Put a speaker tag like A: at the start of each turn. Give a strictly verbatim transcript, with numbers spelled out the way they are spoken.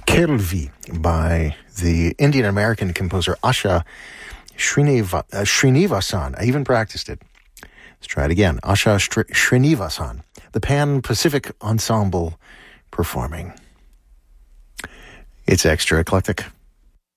A: Kelvi by the Indian-American composer Asha Srineva, uh, Srinivasan. I even practiced it. Let's try it again. Asha Sri- Srinivasan, the Pan-Pacific Ensemble performing. It's Extra Eclectic.